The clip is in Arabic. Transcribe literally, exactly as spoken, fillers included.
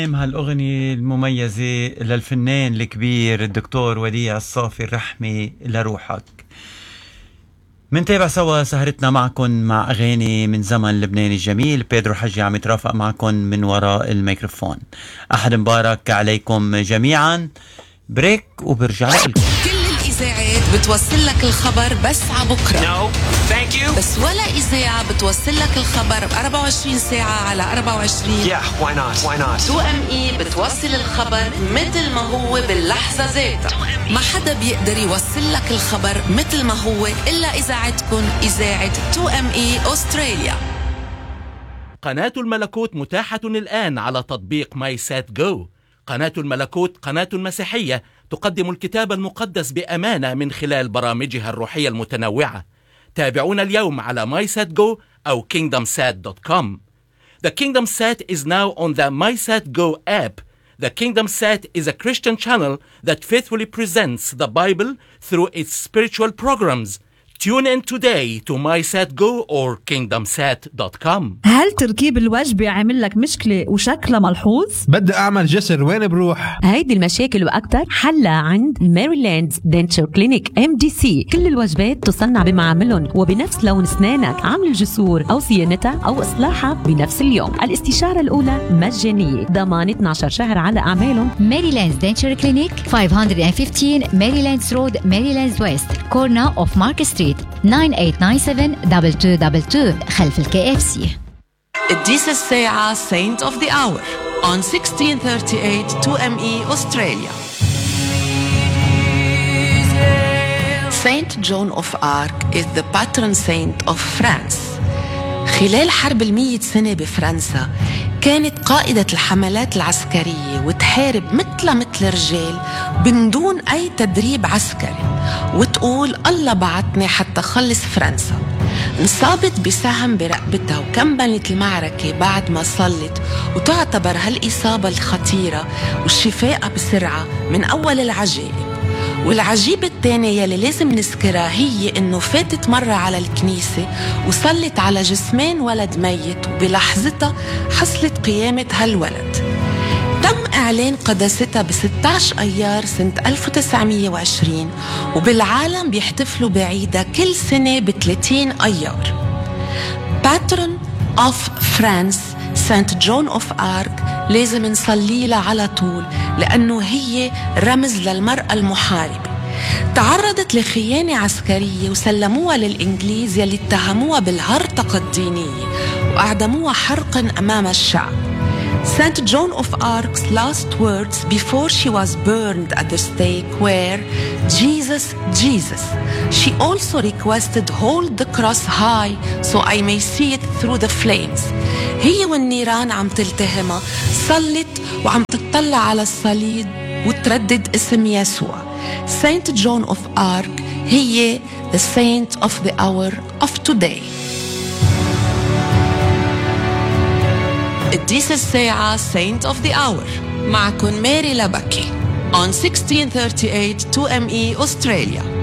هالأغنية المميزة للفنان الكبير الدكتور وديع الصافي، الرحمة لروحك. منتابع سوا سهرتنا معكم مع أغاني من زمن لبنان الجميل. بيدرو حجي عم يترافق معكم من وراء الميكروفون. أحد مبارك عليكم جميعا. بريك وبرجع لكم. كل الإذاعات بتوصل لك الخبر بس عبكرة. No, thank you. بس ولا إذاعة بتوصل لك الخبر ب أربعة وعشرين ساعة على أربعة وعشرين. Yeah, why not? Why not? تو ام اي بتوصل الخبر مثل ما هو باللحظة ذاتها. ما حدا بيقدر يوصل لك الخبر مثل ما هو إلا إذاعتكم، إذاعة تو ام اي أستراليا. قناة الملكوت متاحة الآن على تطبيق ماي سات جو. قناة الملكوت قناة مسيحية تقدم الكتاب المقدس بأمانة من خلال برامجها الروحية المتنوعة. تابعونا اليوم على MySatGo أو kingdom sat dot com. The Kingdom Sat is now on the MySatGo app. The Kingdom Sat is a Christian channel that faithfully presents the Bible through its spiritual programs. Tune in today to MySatGo or kingdom sat dot com. هل تركيب الوجبة عامل لك مشكلة وشكلها ملحوظ؟ بدي أعمل جسر، وين بروح؟ هيدي المشاكل وأكتر حلها عند ميريلاند دنتشر كلينيك إم دي سي. كل الوجبات تصنع بمعاملهم وبنفس لون أسنانك. عمل الجسور أو صيانتها أو إصلاحها بنفس اليوم. الاستشارة الأولى مجانية، ضمان اثني عشر شهر على أعمالهم. ميريلاند دنتشر كلينيك خمسمية وخمستاشر ميريلاند رود، ميريلاند ويست، كورنا أوف مارك ستريت، nine eight nine seven two two two two خلف الكي اف سي. قديس الساعة Saint of the Hour on sixteen thirty-eight تو ام اي Australia. Saint John of Arc is the patron saint of France. خلال حرب المية سنة بفرنسا كانت قائدة الحملات العسكرية وتحارب مثل مثل رجال من دون أي تدريب عسكري، وتقول الله بعتني حتى خلص فرنسا. انصابت بسهم برقبتها وكملت المعركة بعد ما صلت، وتعتبر هالإصابة الخطيرة والشفاء بسرعة من أول العجائب. والعجيبة الثانية اللي لازم نذكرها هي إنه فاتت مرة على الكنيسة وصلت على جسمين ولد ميت، وبلحظتها حصلت قيامة هالولد. تم إعلان قداستها ب ستة عشر أيار سنة ألف وتسعمية وعشرين، وبالعالم بيحتفلوا بعيدها كل سنة ب ثلاثين أيار. Patron of France سانت جون أوف آرك لازم نصلي لها على طول، لأنه هي رمز للمرأة المحاربة. تعرضت لخيانة عسكرية وسلموها للإنجليز يلي اتهموها بالهرطقة الدينية وأعدموها حرقا أمام الشعب. Saint Joan of Arc's last words before she was burned at the stake were, Jesus, Jesus. She also requested, hold the cross high so I may see it through the flames. هي والنيران عم تلتهمها صلت وعم تطلع على الصليب وتردد اسم يسوع. Saint Joan of Arc هي the saint of the hour of today. قديس الساعة Saint of the Hour معكم ماري لبكي on sixteen thirty-eight تو ام اي Australia.